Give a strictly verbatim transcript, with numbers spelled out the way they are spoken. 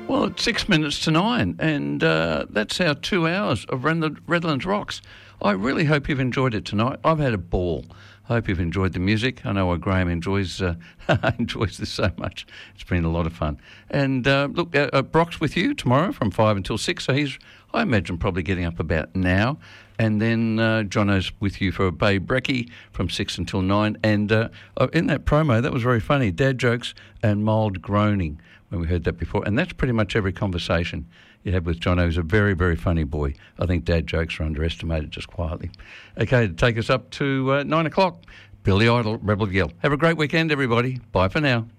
Well, it's six minutes to nine, and uh, that's our two hours of Redland, Redlands Rocks. I really hope you've enjoyed it tonight. I've had a ball. I hope you've enjoyed the music. I know why Graham enjoys uh, enjoys this so much. It's been a lot of fun. And uh, look, uh, uh, Brock's with you tomorrow from five until six, so he's, I imagine, probably getting up about now. And then uh, Jono's with you for a Bay Brekkie from six until nine. And uh, in that promo, that was very funny, dad jokes and mild groaning, when we heard that before. And that's pretty much every conversation you have with Jono. He's a very, very funny boy. I think dad jokes are underestimated, just quietly. Okay, to take us up to uh, nine o'clock, Billy Idol, Rebel Yell. Have a great weekend, everybody. Bye for now.